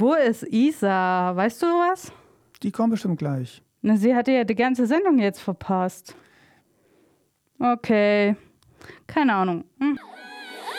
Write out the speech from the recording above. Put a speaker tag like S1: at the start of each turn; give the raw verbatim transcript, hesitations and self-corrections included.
S1: Wo ist Isa? Weißt du was?
S2: Die kommen bestimmt gleich.
S1: Na, sie hatte ja die ganze Sendung jetzt verpasst. Okay. Keine Ahnung. Hm.